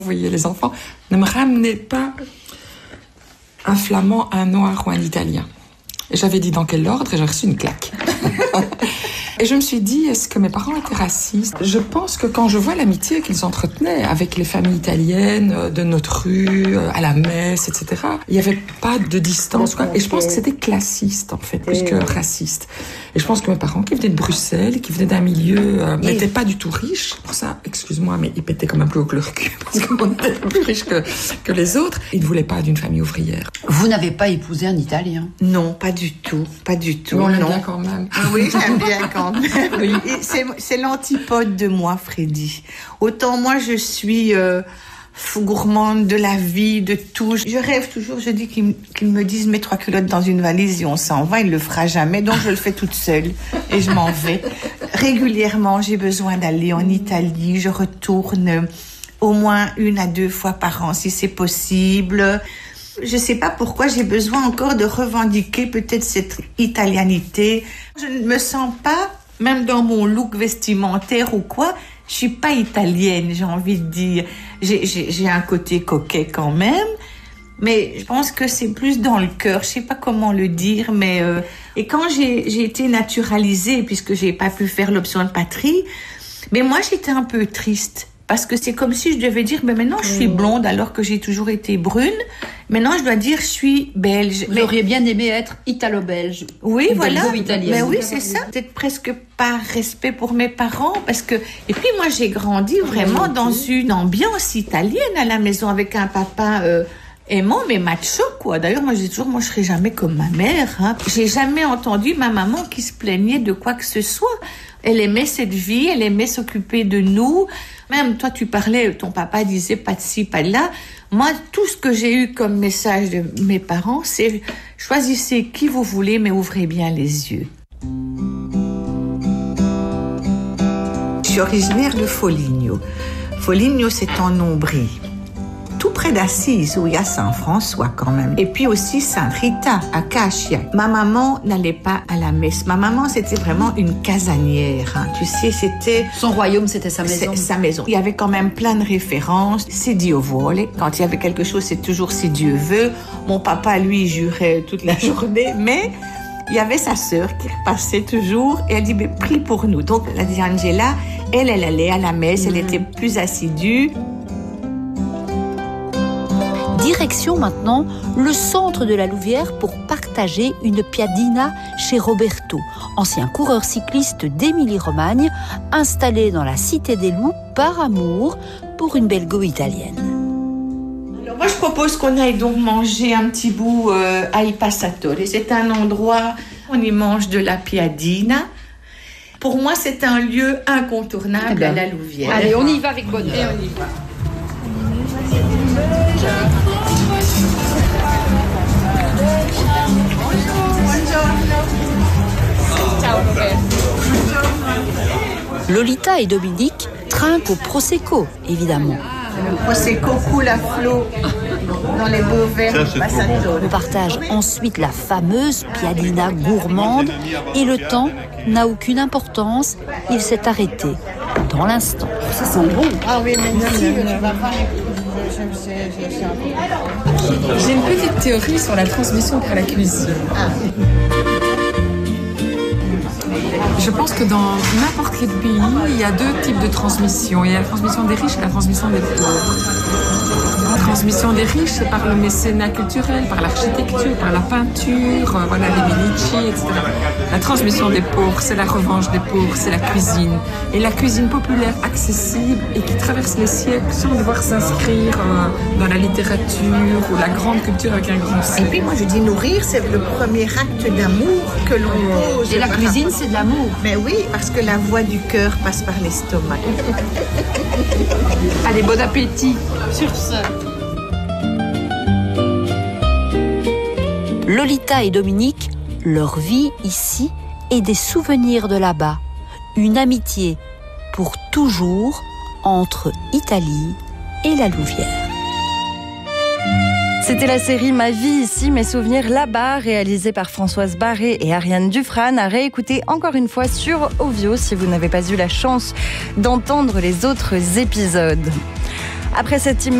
Vous voyez, les enfants, ne me ramenez pas un flamand, un noir ou un italien. Et j'avais dit dans quel ordre et j'ai reçu une claque. Et je me suis dit, est-ce que mes parents étaient racistes ? Je pense que quand je vois l'amitié qu'ils entretenaient avec les familles italiennes de notre rue, à la messe, etc., il n'y avait pas de distance, quoi. Et je pense que c'était classiste, en fait, plus que raciste. Et je pense que mes parents, qui venaient de Bruxelles, qui venaient d'un milieu, n'étaient pas du tout riches. Pour ça, excuse-moi, mais ils pétaient quand même plus haut que leur cul, parce qu'on était plus riches que les autres. Ils ne voulaient pas d'une famille ouvrière. Vous n'avez pas épousé un Italien ? Non, pas du tout, pas du tout. Mais on l'aime bien quand même. Ah oui, j'aime bien quand même. Oui. C'est l'antipode de moi, Freddy. Autant moi, je suis gourmande de la vie, de tout. Je rêve toujours, je dis qu'ils me disent mets 3 culottes dans une valise et on s'en va. Il le fera jamais, donc je le fais toute seule et je m'en vais. Régulièrement, j'ai besoin d'aller en Italie. Je retourne au moins 1 à 2 fois par an, si c'est possible. Je sais pas pourquoi j'ai besoin encore de revendiquer peut-être cette italianité. Je ne me sens pas, même dans mon look vestimentaire ou quoi, je suis pas italienne, j'ai envie de dire. J'ai un côté coquet quand même, mais je pense que c'est plus dans le cœur. Je sais pas comment le dire, mais et quand j'ai été naturalisée, puisque j'ai pas pu faire l'option de patrie, mais moi j'étais un peu triste. Parce que c'est comme si je devais dire, mais maintenant je suis blonde alors que j'ai toujours été brune. Maintenant je dois dire, je suis belge. Vous auriez bien aimé être italo-belge. Oui, voilà. Belgo-italienne. Mais oui, c'est ça. Peut-être presque par respect pour mes parents. Parce que... Et puis moi j'ai grandi vraiment dans une ambiance italienne à la maison avec un papa aimant mais macho, quoi. D'ailleurs, moi je dis toujours, moi je serai jamais comme ma mère. Hein. J'ai jamais entendu ma maman qui se plaignait de quoi que ce soit. Elle aimait cette vie, elle aimait s'occuper de nous. Même toi, tu parlais, ton papa disait pas de ci, pas de là. Moi, tout ce que j'ai eu comme message de mes parents, c'est choisissez qui vous voulez, mais ouvrez bien les yeux. Je suis originaire de Foligno. Foligno, c'est en Ombrie. Tout près d'Assise, où il y a Saint-François quand même. Et puis aussi Sainte-Rita, à Cachia. Ma maman n'allait pas à la messe. Ma maman, c'était vraiment une casanière. Hein. Tu sais, c'était... Son royaume, c'était sa maison. Sa maison. Il y avait quand même plein de références. Si Dio vuole. Quand il y avait quelque chose, c'est toujours si Dieu veut. Mon papa, lui, jurait toute la journée. Mais il y avait sa sœur qui repassait toujours. Et elle dit, mais prie pour nous. Donc, elle a dit, Angela, elle allait à la messe. Elle était plus assidue. Direction maintenant le centre de la Louvière pour partager une piadina chez Roberto, ancien coureur cycliste d'Émilie-Romagne, installé dans la Cité des Loups par amour pour une belgo-italienne. Alors moi je propose qu'on aille donc manger un petit bout à Il Passatore. C'est un endroit où on y mange de la piadina. Pour moi c'est un lieu incontournable à la Louvière. Allez, on y va avec bonheur. Et on y va. Lolita et Dominique trinquent au Prosecco, évidemment. Le Prosecco coule à flot dans les beaux verres du Passatore. On partage ensuite la fameuse piadina gourmande et le temps n'a aucune importance, il s'est arrêté dans l'instant. Ça sent bon. Ah oui, mais merci, tu vas voir. J'ai une petite théorie sur la transmission par la cuisine. Je pense que dans n'importe quel pays, il y a 2 types de transmission. Il y a la transmission des riches et la transmission des pauvres. La transmission des riches, c'est par le mécénat culturel, par l'architecture, par la peinture, voilà, les Medici, etc. La transmission des pauvres, c'est la revanche des pauvres, c'est la cuisine. Et la cuisine populaire, accessible et qui traverse les siècles sans devoir s'inscrire dans la littérature ou la grande culture avec un grand C. Et puis moi je dis nourrir, c'est le premier acte d'amour que l'on pose. Et la cuisine, c'est de l'amour. Mais oui, parce que la voie du cœur passe par l'estomac. Allez, bon appétit. Sur ce. Lolita et Dominique, leur vie ici et des souvenirs de là-bas. Une amitié pour toujours entre Italie et la Louvière. C'était la série Ma vie ici, mes souvenirs là-bas, réalisée par Françoise Barré et Ariane Dufresne, à réécouter encore une fois sur Ovio si vous n'avez pas eu la chance d'entendre les autres épisodes. Après cette